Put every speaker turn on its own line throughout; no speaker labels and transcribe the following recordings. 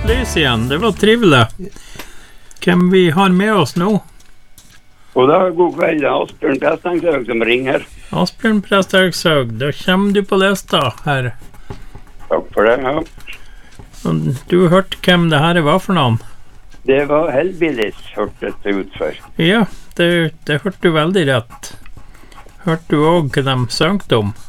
lys igjen. Det var trivelig. Hvem vi har med oss nå?
God dag, god kveld. Asbjørn Presthaug som ringer.
Asbjørn Presthaug, da kommer du på lista her.
Takk for det, ja.
Du hørte hvem det her var for noen?
Det var Hellbillies, hørtes det ut for.
Ja, det hørte du veldig rett. Hørte du også hva de søngte om?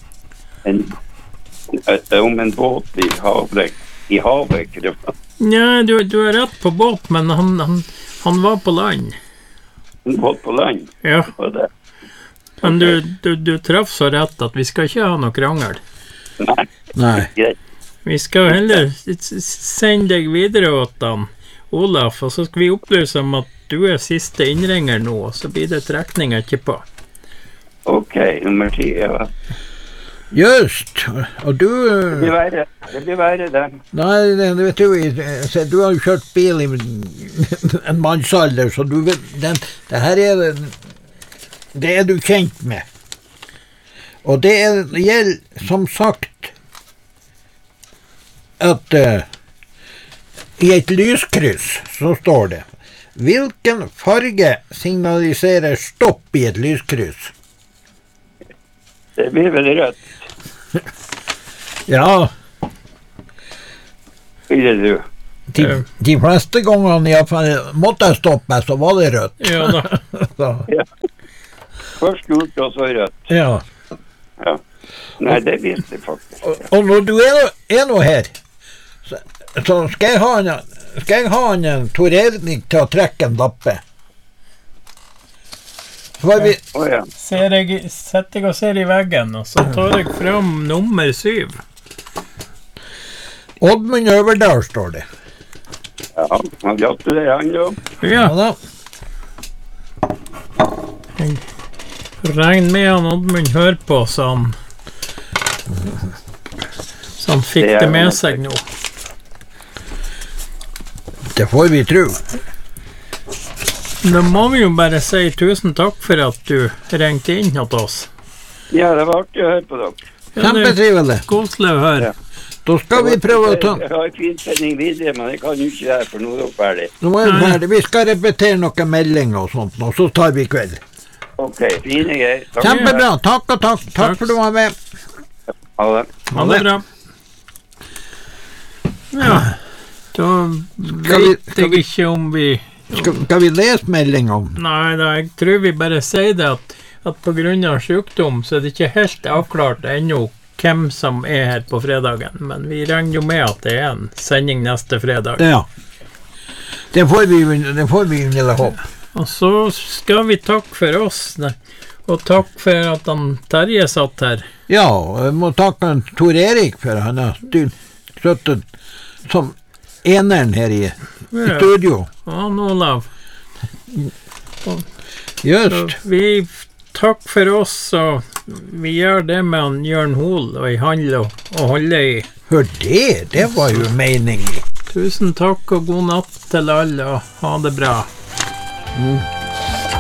Om en båt i havet,
Ja, du er rett på båt, men han var på land.
En båt på land?
Ja.
Det.
Men du traff så rett at vi skal ikke ha noe krangel.
Nei.
Vi skal heller sende deg videre åt han, Olaf, og så skal vi opplyse om at du er siste innringer nå, og så blir det trekning etterpå.
Ok, nummer 10, ja.
Just, og du...
Det blir verre det.
Nei, det vet du har jo kjørt bil i en mannsalder, så du vet, det her det er du kjent med. Og det gjelder, som sagt, at i et lyskryss så står det, hvilken farge signaliserer stopp i et lyskryss?
Det blir vel rødt.
Ja.
Vil du?
De fleste gangene i hvert fall måtte jeg stoppe, så var det rødt.
Ja da.
Ja. Først gult og så rødt.
Ja.
Ja. Nei, det visste jeg faktisk.
Og når du er nå her, så skal jeg ha en Tor Erik til å trekke en lappe.
Ja.
Sett deg og ser i veggen, og så tar jeg fram nummer 7.
Oddmund Øverdal står det.
Ja, han gratulerer han jo.
Ja.
Ja da.
Regn med han Oddmund hører på, så han fikk det med seg nå.
Det får vi tro.
Da må vi jo bare si tusen takk for at du ringte inn hos oss.
Ja, det var artig å høre på dere.
Kjempetrivelig.
Koselig å høre.
Ja.
Da skal vi prøve å ta...
Jeg har en fin sending videre, men jeg kan jo ikke det, for nå er dere ferdig.
Nå er vi ferdig. Vi skal repetere noen meldinger og sånt, og så tar vi kveld.
Ok, fine greier.
Kjempebra. Takk og takk. Takk for du var med.
Ha det.
Ha det bra. Ja, da vet jeg ikke om vi...
Skal vi lese meldingen?
Nei, jeg tror vi bare sier det at på grunn av sykdom så er det ikke helt avklart ennå hvem som er her på fredagen, men vi regner jo med at det er en sending neste fredag.
Ja. Det får vi under håp.
Og så skal vi takke for oss, og takk for at Terje satt her.
Ja, jeg må takke Tor Erik for han har støttet som eneren her i studio.
Ja, Olav.
Just.
Vi takk for oss, og vi gjør det med han Jørn Hol og i handel og holde i.
Hør det var jo meningen.
Tusen takk og god natt til alle, og ha det bra.